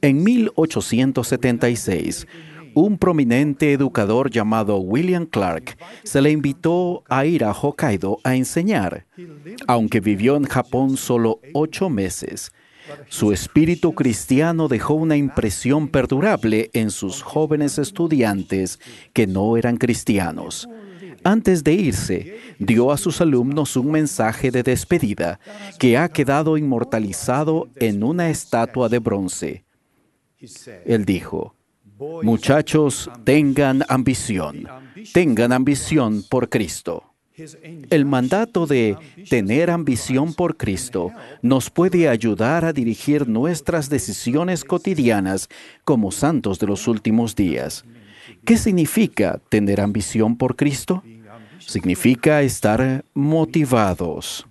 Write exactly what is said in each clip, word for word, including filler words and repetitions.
En mil ochocientos setenta y seis, un prominente educador llamado William Clark se le invitó a ir a Hokkaido a enseñar. Aunque vivió en Japón solo ocho meses, su espíritu cristiano dejó una impresión perdurable en sus jóvenes estudiantes que no eran cristianos. Antes de irse, dio a sus alumnos un mensaje de despedida que ha quedado inmortalizado en una estatua de bronce. Él dijo: muchachos, tengan ambición, tengan ambición por Cristo. El mandato de tener ambición por Cristo nos puede ayudar a dirigir nuestras decisiones cotidianas como santos de los últimos días. ¿Qué significa tener ambición por Cristo? Significa estar motivados,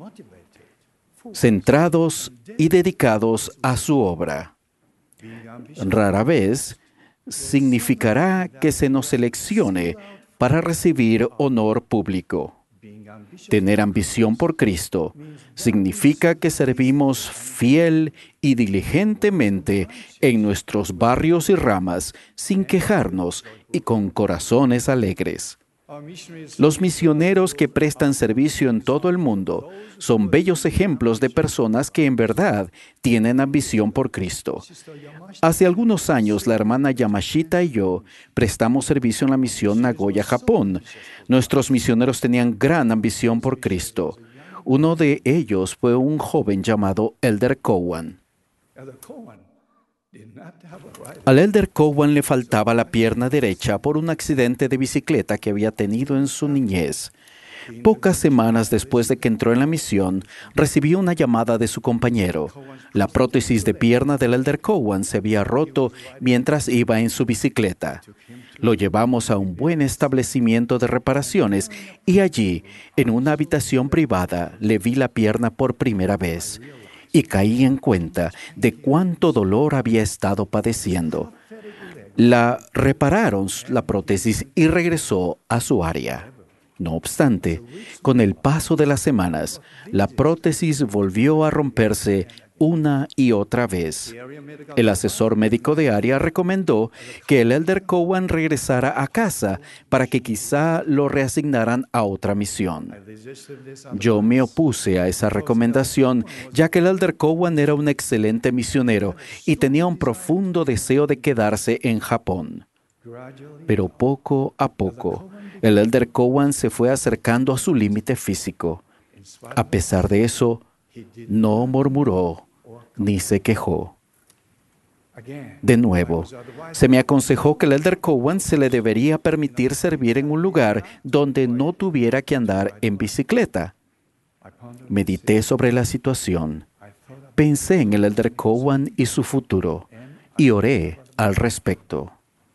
centrados y dedicados a su obra. Rara vez significará que se nos seleccione para recibir honor público. Tener ambición por Cristo significa que servimos fiel y diligentemente en nuestros barrios y ramas sin quejarnos y con corazones alegres. Los misioneros que prestan servicio en todo el mundo son bellos ejemplos de personas que en verdad tienen ambición por Cristo. Hace algunos años, la hermana Yamashita y yo prestamos servicio en la misión Nagoya, Japón. Nuestros misioneros tenían gran ambición por Cristo. Uno de ellos fue un joven llamado Elder Cowan. Al Elder Cowan le faltaba la pierna derecha por un accidente de bicicleta que había tenido en su niñez. Pocas semanas después de que entró en la misión, recibió una llamada de su compañero. La prótesis de pierna del Elder Cowan se había roto mientras iba en su bicicleta. Lo llevamos a un buen establecimiento de reparaciones y allí, en una habitación privada, le vi la pierna por primera vez. Y caí en cuenta de cuánto dolor había estado padeciendo. La repararon la prótesis y regresó a su área. No obstante, con el paso de las semanas, la prótesis volvió a romperse una y otra vez. El asesor médico de área recomendó que el Elder Cowan regresara a casa para que quizá lo reasignaran a otra misión. Yo me opuse a esa recomendación, ya que el Elder Cowan era un excelente misionero y tenía un profundo deseo de quedarse en Japón. Pero poco a poco, el Elder Cowan se fue acercando a su límite físico. A pesar de eso, no murmuró ni se quejó. De nuevo, se me aconsejó que el Elder Cowan se le debería permitir servir en un lugar donde no tuviera que andar en bicicleta. Medité sobre la situación. Pensé en el Elder Cowan y su futuro y oré al respecto.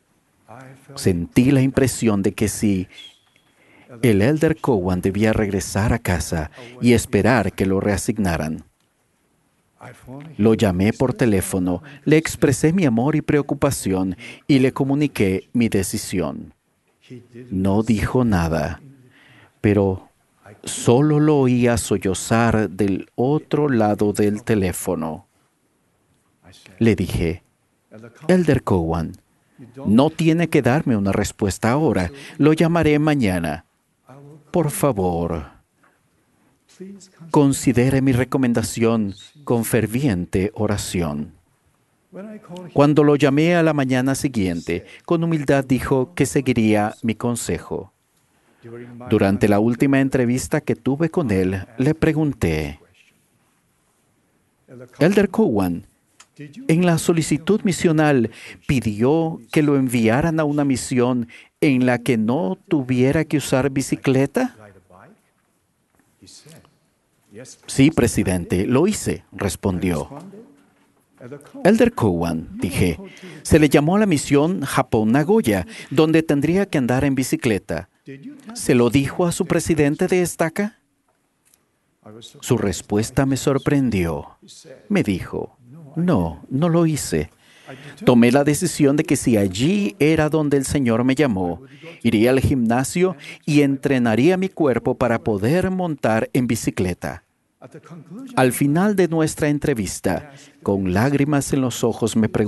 Sentí la impresión de que si el Elder Cowan debía regresar a casa y esperar que lo reasignaran. Lo llamé por teléfono, le expresé mi amor y preocupación y le comuniqué mi decisión. No dijo nada, pero solo lo oía sollozar del otro lado del teléfono. Le dije: Elder Cowan, no tiene que darme una respuesta ahora, lo llamaré mañana. Por favor, considere mi recomendación con ferviente oración. Cuando lo llamé a la mañana siguiente, con humildad dijo que seguiría mi consejo. Durante la última entrevista que tuve con él, le pregunté: Elder Cowan, en la solicitud misional, ¿pidió que lo enviaran a una misión en la que no tuviera que usar bicicleta? Sí, presidente, lo hice, respondió. Elder Cowan, dije, se le llamó a la misión Japón-Nagoya, donde tendría que andar en bicicleta. ¿Se lo dijo a su presidente de estaca? Su respuesta me sorprendió. Me dijo: no, no lo hice. Tomé la decisión de que si allí era donde el Señor me llamó, iría al gimnasio y entrenaría mi cuerpo para poder montar en bicicleta. Al final de nuestra entrevista, con lágrimas en los ojos, me preguntó: